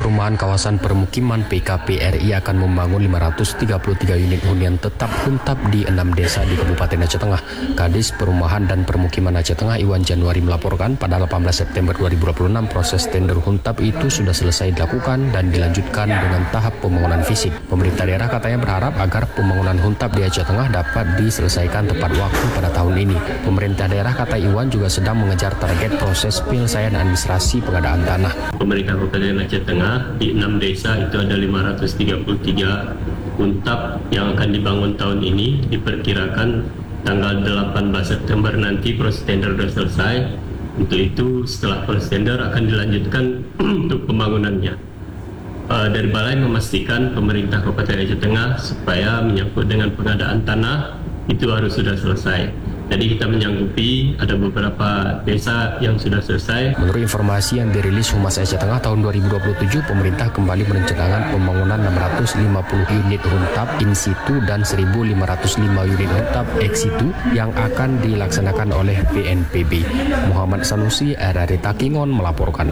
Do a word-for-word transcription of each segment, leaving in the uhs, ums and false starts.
Perumahan Kawasan Permukiman P K P R I akan membangun lima ratus tiga puluh tiga unit hunian tetap huntap di enam desa di Kabupaten Aceh Tengah. Kadis Perumahan dan Permukiman Aceh Tengah Iwan Januari melaporkan pada delapan belas September dua ribu dua puluh enam proses tender huntap itu sudah selesai dilakukan dan dilanjutkan dengan tahap pembangunan fisik. Pemerintah daerah katanya berharap agar pembangunan huntap di Aceh Tengah dapat diselesaikan tepat waktu pada tahun ini. Pemerintah daerah kata Iwan juga sedang mengejar target proses penyelesaian administrasi pengadaan tanah. Pemerintah Kabupaten Aceh Tengah di enam desa itu ada lima ratus tiga puluh tiga huntap yang akan dibangun tahun ini. Diperkirakan tanggal delapan belas September nanti proses tender sudah selesai. Untuk itu setelah proses tender akan dilanjutkan untuk pembangunannya. Uh, dari Balai memastikan pemerintah Kabupaten Aceh Tengah supaya menyangkut dengan pengadaan tanah itu harus sudah selesai. Jadi kita menyanggupi ada beberapa desa yang sudah selesai. Menurut informasi yang dirilis Humas Aceh Tengah tahun dua ribu dua puluh tujuh, pemerintah kembali merencanakan pembangunan enam ratus lima puluh unit huntap in situ dan seribu lima ratus lima unit huntap ex situ yang akan dilaksanakan oleh B N P B. Muhammad Sanusi, R R I Takengon melaporkan.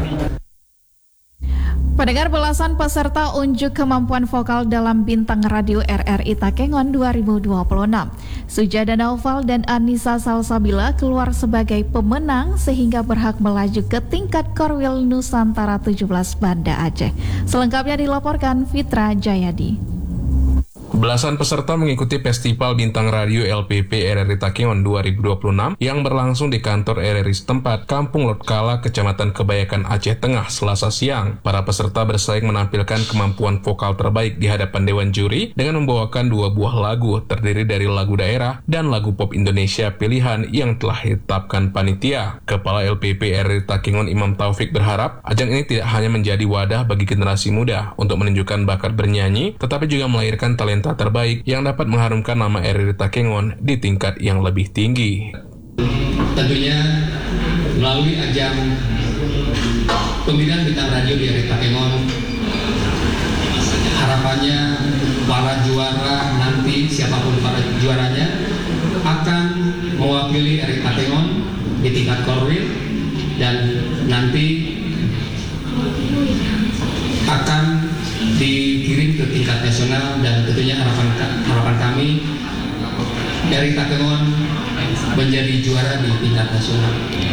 Pendengar, belasan peserta unjuk kemampuan vokal dalam Bintang Radio R R I Takengon dua ribu dua puluh enam. Sujada Naufal dan Anissa Salsabila keluar sebagai pemenang sehingga berhak melaju ke tingkat Korwil Nusantara tujuh belas Banda Aceh. Selengkapnya dilaporkan Fitra Jayadi. Belasan peserta mengikuti Festival Bintang Radio L P P R R I Takengon dua ribu dua puluh enam yang berlangsung di kantor R R I setempat, Kampung Lotkala, Kecamatan Kebayakan, Aceh Tengah, Selasa siang. Para peserta bersaing menampilkan kemampuan vokal terbaik di hadapan Dewan Juri dengan membawakan dua buah lagu terdiri dari lagu daerah dan lagu pop Indonesia pilihan yang telah ditetapkan panitia. Kepala L P P R R I Takengon Imam Taufik berharap ajang ini tidak hanya menjadi wadah bagi generasi muda untuk menunjukkan bakat bernyanyi, tetapi juga melahirkan talenta terbaik yang dapat mengharumkan nama R R I Takengon di tingkat yang lebih tinggi. Tentunya melalui ajang pemilihan Bintang Radio di R R I Takengon, harapannya para juara nanti, siapapun para juaranya, akan mewakili R R I Takengon di tingkat Korwil dan nanti akan dikirim ke tingkat nasional, dan tentunya harapan harapan kami R R I Takengon menjadi juara di tingkat nasional.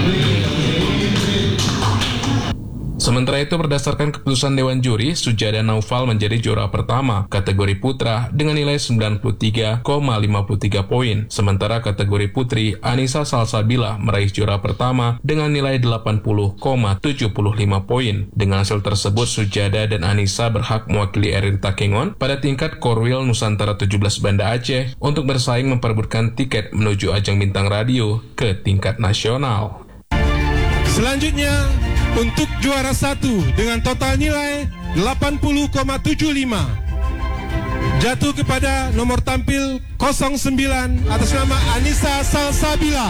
Sementara itu, berdasarkan keputusan Dewan Juri, Sujada Naufal menjadi juara pertama kategori putra dengan nilai sembilan puluh tiga koma lima puluh tiga poin. Sementara kategori putri, Anissa Salsabila meraih juara pertama dengan nilai delapan puluh koma tujuh puluh lima poin. Dengan hasil tersebut, Sujada dan Anissa berhak mewakili R R I Takengon pada tingkat Korwil Nusantara tujuh belas Banda Aceh untuk bersaing memperebutkan tiket menuju ajang Bintang Radio ke tingkat nasional. Selanjutnya, untuk juara satu dengan total nilai delapan puluh koma tujuh lima jatuh kepada nomor tampil nol sembilan atas nama Anissa Salsabila.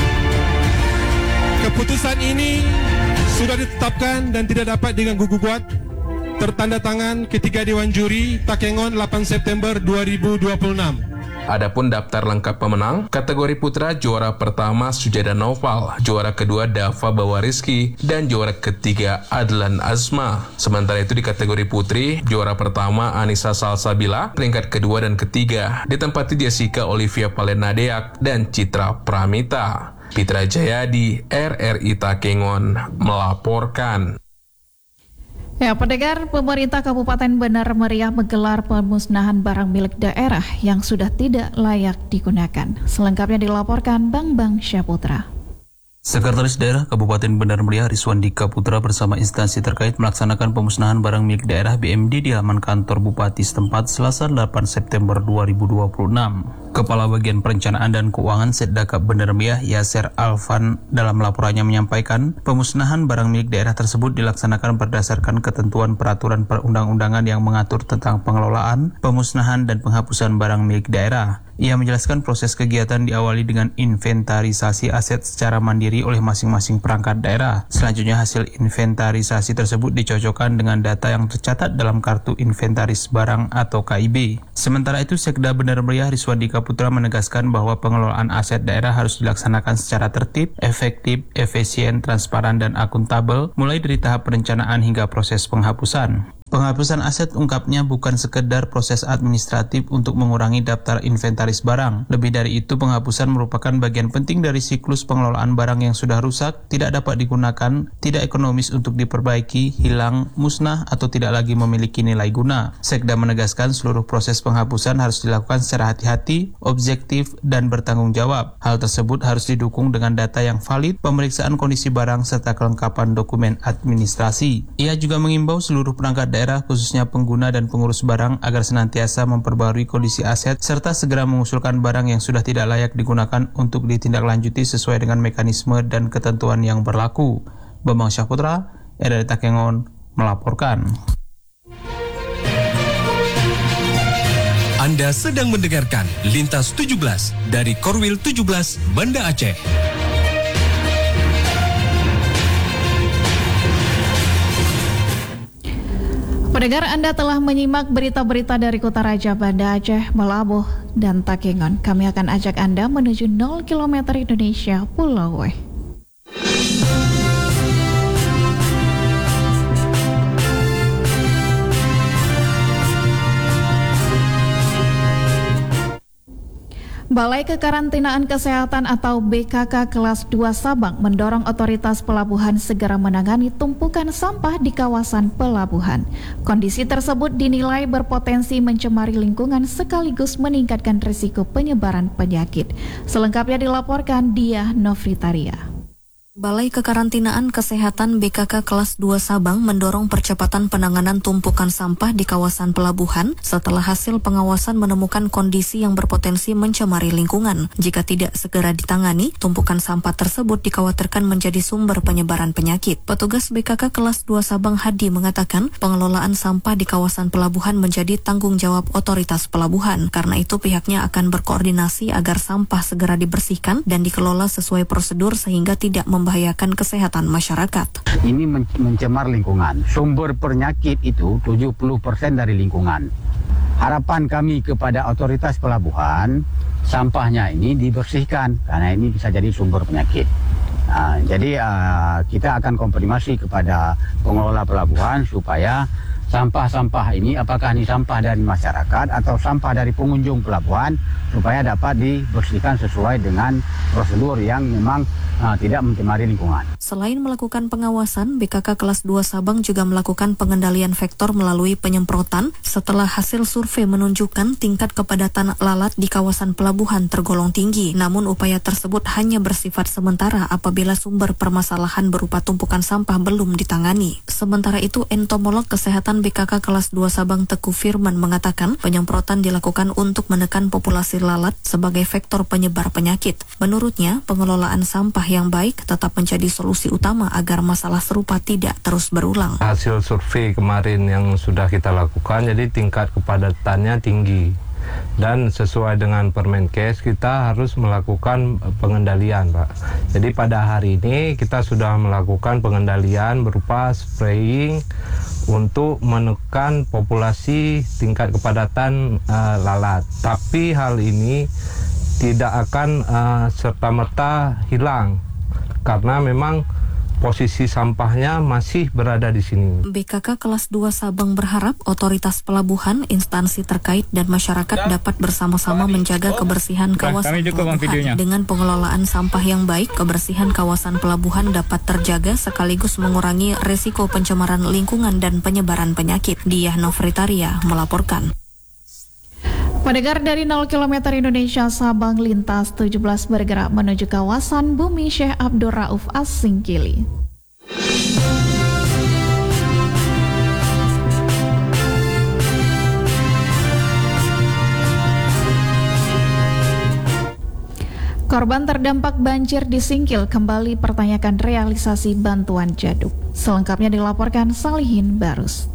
Keputusan ini sudah ditetapkan dan tidak dapat diganggu gugat. Tertanda tangan ketiga Dewan Juri Takengon delapan September dua ribu dua puluh enam. Adapun daftar lengkap pemenang, kategori putra juara pertama Sujada Naufal, juara kedua Dava Bawariski, dan juara ketiga Adlan Azma. Sementara itu di kategori putri, juara pertama Anissa Salsabila, peringkat kedua dan ketiga ditempati Jessica Olivia Palenadeak dan Citra Pramita. Fitra Jayadi, R R I Takengon melaporkan. Ya, pendengar, pemerintah Kabupaten Benar Meriah menggelar pemusnahan barang milik daerah yang sudah tidak layak digunakan. Selengkapnya dilaporkan Bang Bang Syaputra. Sekretaris Daerah Kabupaten Benar Meriah Rizwandika Putra bersama instansi terkait melaksanakan pemusnahan barang milik daerah B M D di halaman kantor Bupati setempat Selasa delapan September dua ribu dua puluh enam. Kepala Bagian Perencanaan dan Keuangan Setdakap Benar Meriah Yasser Alfan dalam laporannya menyampaikan pemusnahan barang milik daerah tersebut dilaksanakan berdasarkan ketentuan peraturan perundang-undangan yang mengatur tentang pengelolaan, pemusnahan dan penghapusan barang milik daerah. Ia menjelaskan proses kegiatan diawali dengan inventarisasi aset secara mandiri oleh masing-masing perangkat daerah. Selanjutnya hasil inventarisasi tersebut dicocokkan dengan data yang tercatat dalam kartu inventaris barang atau K I B. Sementara itu, Sekda Benar Meriah Rizwandika Putra menegaskan bahwa pengelolaan aset daerah harus dilaksanakan secara tertib, efektif, efisien, transparan dan akuntabel mulai dari tahap perencanaan hingga proses penghapusan. Penghapusan aset ungkapnya bukan sekedar proses administratif untuk mengurangi daftar inventaris barang. Lebih dari itu, penghapusan merupakan bagian penting dari siklus pengelolaan barang yang sudah rusak, tidak dapat digunakan, tidak ekonomis untuk diperbaiki, hilang, musnah, atau tidak lagi memiliki nilai guna. Sekda menegaskan seluruh proses penghapusan harus dilakukan secara hati-hati, objektif, dan bertanggung jawab. Hal tersebut harus didukung dengan data yang valid, pemeriksaan kondisi barang, serta kelengkapan dokumen administrasi. Ia juga mengimbau seluruh perangkat daerah khususnya pengguna dan pengurus barang agar senantiasa memperbarui kondisi aset serta segera mengusulkan barang yang sudah tidak layak digunakan untuk ditindaklanjuti sesuai dengan mekanisme dan ketentuan yang berlaku. Bambang Syahputra, R R I Takengon, melaporkan. Anda sedang mendengarkan Lintas tujuh belas dari Korwil tujuh belas Banda Aceh. Pendengar, Anda telah menyimak berita-berita dari Kota Raja Banda Aceh, Melabuh, dan Takengon. Kami akan ajak Anda menuju nol kilometer Indonesia Pulau W. Balai Kekarantinaan Kesehatan atau B K K kelas dua Sabang mendorong otoritas pelabuhan segera menangani tumpukan sampah di kawasan pelabuhan. Kondisi tersebut dinilai berpotensi mencemari lingkungan sekaligus meningkatkan risiko penyebaran penyakit. Selengkapnya dilaporkan Diah Novitaria. Balai Kekarantinaan Kesehatan B K K kelas dua Sabang mendorong percepatan penanganan tumpukan sampah di kawasan pelabuhan setelah hasil pengawasan menemukan kondisi yang berpotensi mencemari lingkungan. Jika tidak segera ditangani, tumpukan sampah tersebut dikhawatirkan menjadi sumber penyebaran penyakit. Petugas B K K kelas dua Sabang Hadi mengatakan pengelolaan sampah di kawasan pelabuhan menjadi tanggung jawab otoritas pelabuhan. Karena itu pihaknya akan berkoordinasi agar sampah segera dibersihkan dan dikelola sesuai prosedur sehingga tidak mem membahayakan kesehatan masyarakat. Ini mencemar lingkungan. Sumber penyakit itu tujuh puluh persen dari lingkungan. Harapan kami kepada otoritas pelabuhan, sampahnya ini dibersihkan karena ini bisa jadi sumber penyakit. Nah, jadi uh, kita akan konfirmasi kepada pengelola pelabuhan supaya sampah-sampah ini apakah ini sampah dari masyarakat atau sampah dari pengunjung pelabuhan supaya dapat dibersihkan sesuai dengan prosedur yang memang uh, tidak mencemari lingkungan. Selain melakukan pengawasan, B K K kelas dua Sabang juga melakukan pengendalian vektor melalui penyemprotan setelah hasil survei menunjukkan tingkat kepadatan lalat di kawasan pelabuhan tergolong tinggi. Namun upaya tersebut hanya bersifat sementara apabila sumber permasalahan berupa tumpukan sampah belum ditangani. Sementara itu, entomolog kesehatan B K K kelas dua Sabang Teguh Firman mengatakan penyemprotan dilakukan untuk menekan populasi lalat sebagai vektor penyebar penyakit. Menurutnya, pengelolaan sampah yang baik tetap menjadi solusi utama agar masalah serupa tidak terus berulang. Hasil survei kemarin yang sudah kita lakukan, jadi tingkat kepadatannya tinggi. Dan sesuai dengan Permenkes kita harus melakukan pengendalian, Pak. Jadi pada hari ini kita sudah melakukan pengendalian berupa spraying untuk menekan populasi tingkat kepadatan uh, lalat. Tapi hal ini tidak akan uh, serta-merta hilang karena memang posisi sampahnya masih berada di sini. B K K kelas dua Sabang berharap otoritas pelabuhan, instansi terkait dan masyarakat dapat bersama-sama menjaga kebersihan kawasan pelabuhan. Dengan pengelolaan sampah yang baik, kebersihan kawasan pelabuhan dapat terjaga sekaligus mengurangi resiko pencemaran lingkungan dan penyebaran penyakit. Diah Novitaria melaporkan. Pendengar, dari nol kilometer Indonesia Sabang Lintas tujuh belas bergerak menuju kawasan Bumi Syekh Abdul Rauf As-Singkili. Korban terdampak banjir di Singkil kembali pertanyakan realisasi bantuan jaduk. Selengkapnya dilaporkan Salihin Barus.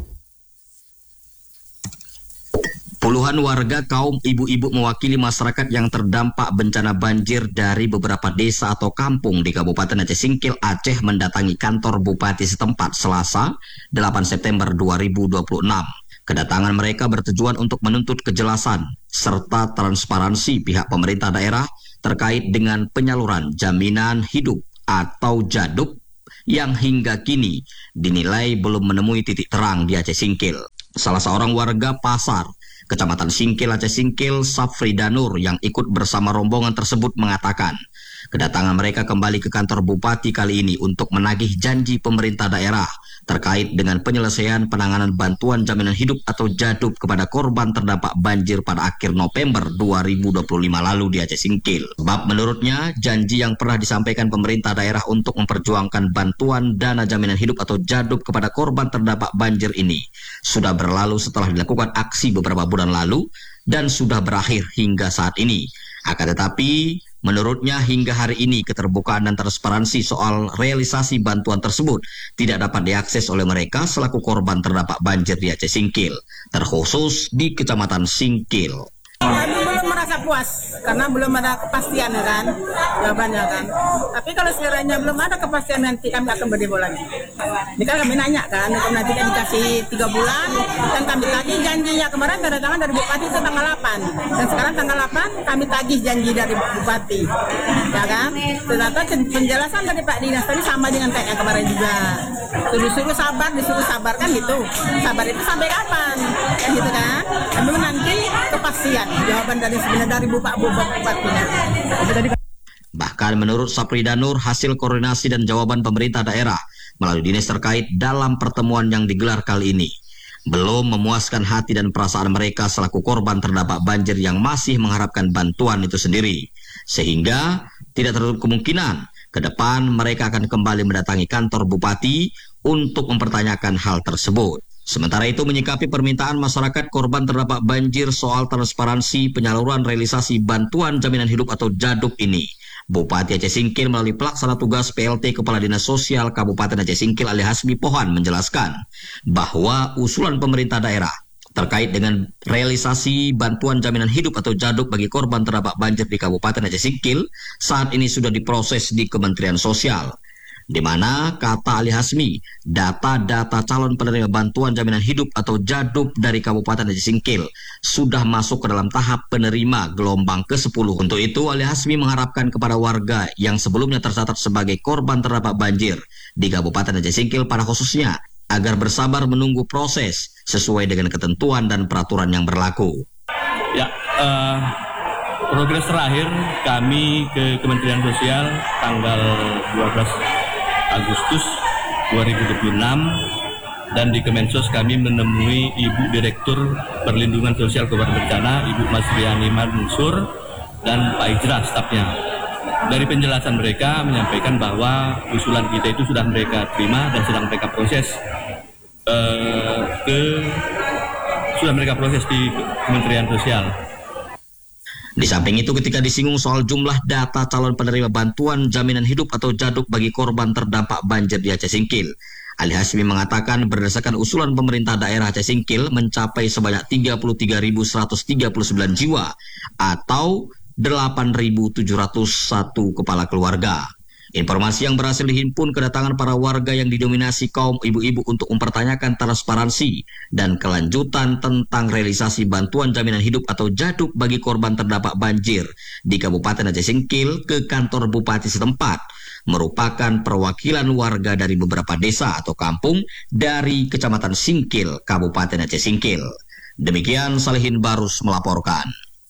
Puluhan warga kaum ibu-ibu mewakili masyarakat yang terdampak bencana banjir dari beberapa desa atau kampung di Kabupaten Aceh Singkil, Aceh mendatangi kantor Bupati setempat Selasa, delapan September dua ribu dua puluh enam. Kedatangan mereka bertujuan untuk menuntut kejelasan serta transparansi pihak pemerintah daerah terkait dengan penyaluran jaminan hidup atau jaduk yang hingga kini dinilai belum menemui titik terang di Aceh Singkil. Salah seorang warga Pasar, Kecamatan Singkil, Aceh Singkil, Safri Danur yang ikut bersama rombongan tersebut mengatakan, kedatangan mereka kembali ke kantor Bupati kali ini untuk menagih janji pemerintah daerah terkait dengan penyelesaian penanganan bantuan jaminan hidup atau JADUP kepada korban terdampak banjir pada akhir November dua ribu dua puluh lima lalu di Aceh Singkil. Sebab menurutnya, janji yang pernah disampaikan pemerintah daerah untuk memperjuangkan bantuan dana jaminan hidup atau JADUP kepada korban terdampak banjir ini sudah berlalu setelah dilakukan aksi beberapa bulan lalu dan sudah berakhir hingga saat ini. Akan tetapi, menurutnya hingga hari ini keterbukaan dan transparansi soal realisasi bantuan tersebut tidak dapat diakses oleh mereka selaku korban terdampak banjir di Aceh Singkil, terkhusus di Kecamatan Singkil. Kami belum merasa puas karena belum ada kepastian ya kan, jawabannya kan. Tapi kalau sekiranya belum ada kepastian nanti kami akan berdemo lagi. Ini kan kami nanya kan, nanti kan dikasih tiga bulan dan kami tagih janjinya kemarin tanda tangan dari Bupati itu tanggal delapan dan sekarang tanggal delapan kami tagih janji dari Bupati, ya kan. Ternyata penjelasan dari Pak Dinas tadi sama dengan kayak yang kemarin juga. Suruh-suruh sabar, disuruh sabar kan gitu. Sabar itu sampai kapan? Kan gitu kan. Kami menanti kepastian jawaban dari sebenarnya dari Bupati-Bupatinya. Bahkan menurut Safri Danur, hasil koordinasi dan jawaban pemerintah daerah melalui dinas terkait dalam pertemuan yang digelar kali ini belum memuaskan hati dan perasaan mereka selaku korban terdampak banjir yang masih mengharapkan bantuan itu sendiri. Sehingga tidak tertutup kemungkinan ke depan mereka akan kembali mendatangi kantor Bupati untuk mempertanyakan hal tersebut. Sementara itu, menyikapi permintaan masyarakat korban terdampak banjir soal transparansi penyaluran realisasi bantuan jaminan hidup atau JADUP ini, Bupati Aceh Singkil melalui pelaksana tugas P L T Kepala Dinas Sosial Kabupaten Aceh Singkil Ali Hasbi Pohan menjelaskan bahwa usulan pemerintah daerah terkait dengan realisasi bantuan jaminan hidup atau JADUP bagi korban terdampak banjir di Kabupaten Aceh Singkil saat ini sudah diproses di Kementerian Sosial, di mana kata Ali Hasmi, data-data calon penerima bantuan jaminan hidup atau JADUP dari Kabupaten Aceh Singkil sudah masuk ke dalam tahap penerima gelombang ke sepuluh. Untuk itu, Ali Hasmi mengharapkan kepada warga yang sebelumnya tercatat sebagai korban terdampak banjir di Kabupaten Aceh Singkil pada khususnya agar bersabar menunggu proses sesuai dengan ketentuan dan peraturan yang berlaku. Ya, uh, progres terakhir kami ke Kementerian Sosial tanggal dua belas Agustus dua ribu dua puluh enam dan di Kemensos kami menemui Ibu Direktur Perlindungan Sosial Korban Bencana, Ibu Masriani Mansur dan Pak Ijra stafnya. Dari penjelasan mereka menyampaikan bahwa usulan kita itu sudah mereka terima dan sedang mereka proses uh, ke sudah mereka proses di Kementerian Sosial. Di samping itu, ketika disinggung soal jumlah data calon penerima bantuan jaminan hidup atau JADUP bagi korban terdampak banjir di Aceh Singkil, Ali Hasmi mengatakan berdasarkan usulan pemerintah daerah Aceh Singkil mencapai sebanyak tiga puluh tiga ribu seratus tiga puluh sembilan jiwa atau delapan ribu tujuh ratus satu kepala keluarga. Informasi yang berhasil dihimpun kedatangan para warga yang didominasi kaum ibu-ibu untuk mempertanyakan transparansi dan kelanjutan tentang realisasi bantuan jaminan hidup atau JADUP bagi korban terdampak banjir di Kabupaten Aceh Singkil ke kantor Bupati setempat merupakan perwakilan warga dari beberapa desa atau kampung dari Kecamatan Singkil, Kabupaten Aceh Singkil. Demikian Salihin Barus melaporkan.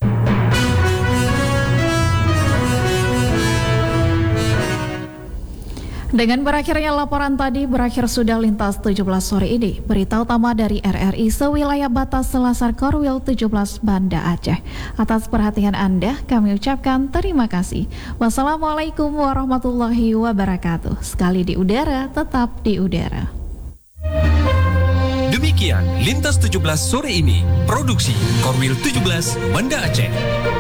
Dengan berakhirnya laporan tadi, berakhir sudah Lintas tujuh belas sore ini. Berita utama dari R R I sewilayah batas Selasar Korwil tujuh belas Banda Aceh. Atas perhatian Anda, kami ucapkan terima kasih. Wassalamualaikum warahmatullahi wabarakatuh. Sekali di udara, tetap di udara. Demikian Lintas tujuh belas sore ini. Produksi Korwil tujuh belas Banda Aceh.